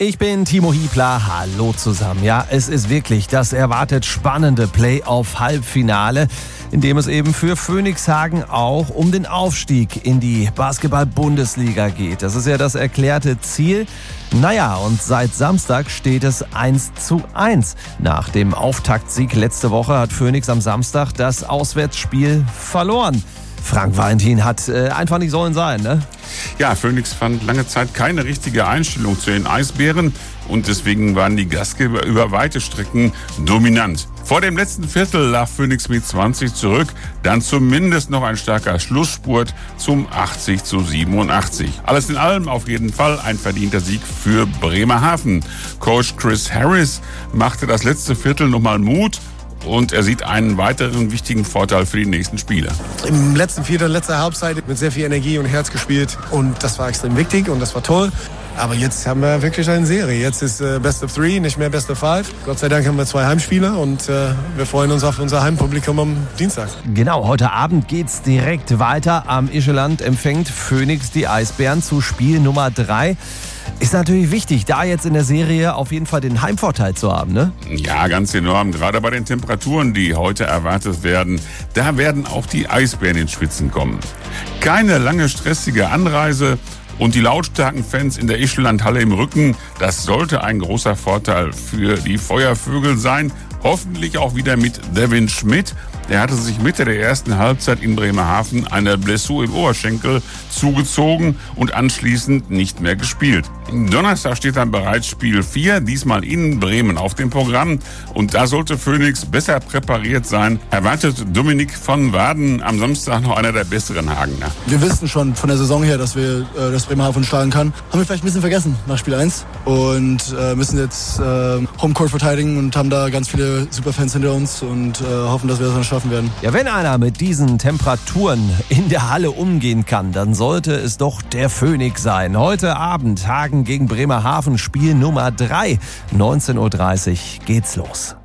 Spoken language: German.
Ich bin Timo Hiebler, hallo zusammen. Ja, es ist wirklich das erwartet spannende Playoff-Halbfinale, in dem es eben für Phönixhagen auch um den Aufstieg in die Basketball-Bundesliga geht. Das ist ja das erklärte Ziel. Naja, und seit Samstag steht es 1:1. Nach dem Auftaktsieg letzte Woche hat Phönix am Samstag das Auswärtsspiel verloren. Frank Valentin hat einfach nicht sollen sein, ne? Ja, Phönix fand lange Zeit keine richtige Einstellung zu den Eisbären und deswegen waren die Gastgeber über weite Strecken dominant. Vor dem letzten Viertel lag Phönix mit 20 zurück, dann zumindest noch ein starker Schlussspurt zum 80:87. Alles in allem auf jeden Fall ein verdienter Sieg für Bremerhaven. Coach Chris Harris machte das letzte Viertel nochmal Mut. Und er sieht einen weiteren wichtigen Vorteil für die nächsten Spiele. Im letzten Viertel, letzter Halbzeit mit sehr viel Energie und Herz gespielt. Und das war extrem wichtig und das war toll. Aber jetzt haben wir wirklich eine Serie. Jetzt ist Best of 3, nicht mehr Best of 5. Gott sei Dank haben wir 2 Heimspiele und wir freuen uns auf unser Heimpublikum am Dienstag. Genau, heute Abend geht's direkt weiter. Am Ischeland empfängt Phönix die Eisbären zu Spiel Nummer 3. Ist natürlich wichtig, da jetzt in der Serie auf jeden Fall den Heimvorteil zu haben, ne? Ja, ganz enorm. Gerade bei den Temperaturen, die heute erwartet werden, da werden auch die Eisbären ins Schwitzen kommen. Keine lange stressige Anreise und die lautstarken Fans in der Ischelandhalle im Rücken, das sollte ein großer Vorteil für die Feuervögel sein. Hoffentlich auch wieder mit Devin Schmidt. Der hatte sich Mitte der ersten Halbzeit in Bremerhaven eine Blessur im Oberschenkel zugezogen und anschließend nicht mehr gespielt. Donnerstag steht dann bereits Spiel 4, diesmal in Bremen auf dem Programm. Und da sollte Phönix besser präpariert sein. Erwartet Dominik von Waden am Samstag noch einer der besseren Hagener. Wir wissen schon von der Saison her, dass wir das Bremerhaven schlagen kann. Haben wir vielleicht ein bisschen vergessen nach Spiel 1 und müssen jetzt Homecourt verteidigen und haben da ganz viele Superfans hinter uns und hoffen, dass wir das dann schaffen werden. Ja, wenn einer mit diesen Temperaturen in der Halle umgehen kann, dann sollte es doch der Phönix sein. Heute Abend Hagen gegen Bremerhaven, Spiel Nummer 3. 19:30 Uhr geht's los.